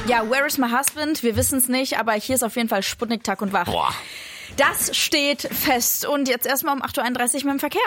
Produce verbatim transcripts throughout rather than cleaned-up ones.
Ja, where is my husband? Wir wissen es nicht, aber hier ist auf jeden Fall Sputnik Tag und Wach. Boah. Das steht fest. Und jetzt erstmal um acht Uhr einunddreißig mit dem Verkehr.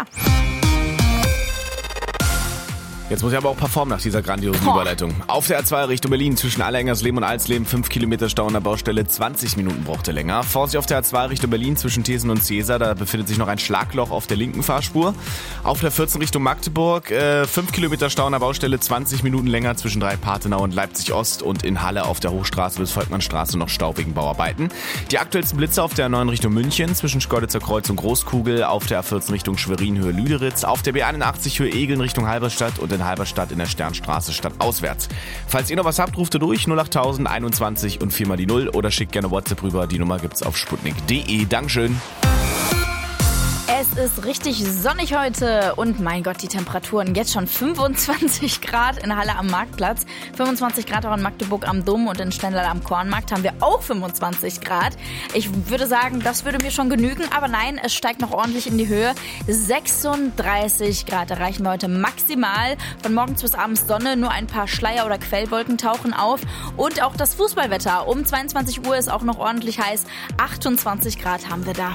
Jetzt muss ich aber auch performen nach dieser grandiosen Boah. Überleitung. Auf der A zwei Richtung Berlin zwischen Allerengersleben und Alsleben fünf Kilometer Stau an der Baustelle, zwanzig Minuten brauchte länger. Vorsicht auf der A zwei Richtung Berlin zwischen Thesen und Cäsar, da befindet sich noch ein Schlagloch auf der linken Fahrspur. Auf der vierzehn Richtung Magdeburg, äh, fünf Kilometer Stau an der Baustelle, zwanzig Minuten länger zwischen Dreipatenau und Leipzig Ost und in Halle auf der Hochstraße bis Volkmannstraße noch Stau wegen Bauarbeiten. Die aktuellsten Blitze auf der A neun Richtung München zwischen Schkeuditzer Kreuz und Großkugel, auf der A vierzehn Richtung Schwerin Höhe Lüderitz, auf der B einundachtzig Höhe Egeln Richtung Halberstadt und in Halberstadt in der Sternstraße stadtauswärts. Falls ihr noch was habt, ruft ihr durch null acht einundzwanzig und vier mal die null oder schickt gerne WhatsApp rüber. Die Nummer gibt's auf sputnik punkt de. Dankeschön. Es ist richtig sonnig heute und mein Gott, die Temperaturen jetzt schon fünfundzwanzig Grad in Halle am Marktplatz, fünfundzwanzig Grad auch in Magdeburg am Dom und in Stendal am Kornmarkt haben wir auch fünfundzwanzig Grad. Ich würde sagen, das würde mir schon genügen, aber nein, es steigt noch ordentlich in die Höhe. sechsunddreißig Grad erreichen wir heute maximal. Von morgens bis abends Sonne, nur ein paar Schleier- oder Quellwolken tauchen auf und auch das Fußballwetter. Um zweiundzwanzig Uhr ist auch noch ordentlich heiß, achtundzwanzig Grad haben wir da.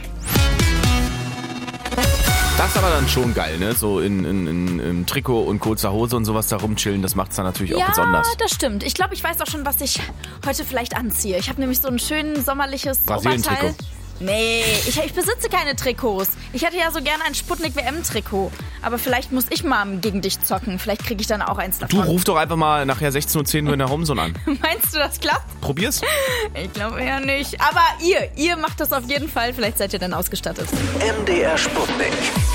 Das ist aber dann schon geil, ne? So in, in, in, im Trikot und kurzer Hose und sowas da rumchillen, das macht's dann natürlich auch ja, besonders. Ja, das stimmt. Ich glaube, ich weiß auch schon, was ich heute vielleicht anziehe. Ich habe nämlich so ein schön sommerliches Brasilien-Trikot. Oberteil. Nee, ich, ich besitze keine Trikots. Ich hätte ja so gerne ein Sputnik-W M-Trikot. Aber vielleicht muss ich mal gegen dich zocken. Vielleicht kriege ich dann auch eins davon. Du ruf doch einfach mal nachher sechzehn Uhr zehn mit der Homezone an. Meinst du, das klappt? Probier's. Ich glaube eher nicht. Aber ihr, ihr macht das auf jeden Fall. Vielleicht seid ihr dann ausgestattet. M D R Sputnik.